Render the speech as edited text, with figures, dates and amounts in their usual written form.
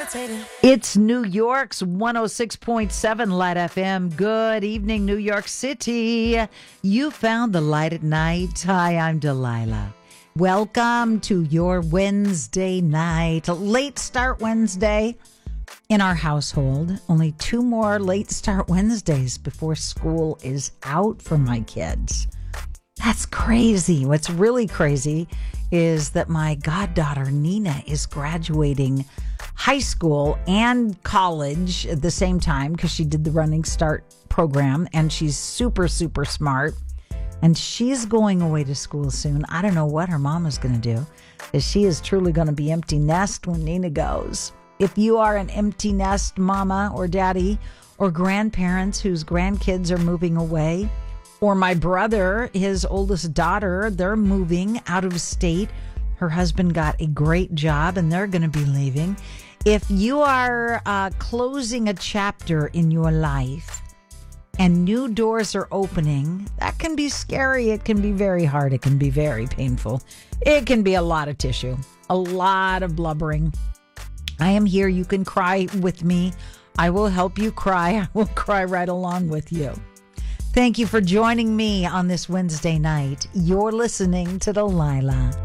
It's New York's 106.7 Light FM. Good evening, New York City. You found the light at night. Hi, I'm Delilah. Welcome to your Wednesday night. Late start Wednesday in our household. Only 2 more late start Wednesdays before school is out for my kids. That's crazy. What's really crazy is that my goddaughter Nina is graduating high school and college at the same time because she did the Running Start program, and she's super, super smart. And she's going away to school soon. I don't know what her mom is going to do, because she is truly going to be empty nest when Nina goes. If you are an empty nest mama or daddy or grandparents whose grandkids are moving away, or my brother, his oldest daughter, they're moving out of state. Her husband got a great job and they're going to be leaving. If you are closing a chapter in your life and new doors are opening, that can be scary. It can be very hard. It can be very painful. It can be a lot of tissue, a lot of blubbering. I am here. You can cry with me. I will help you cry. I will cry right along with you. Thank you for joining me on this Wednesday night. You're listening to Delilah.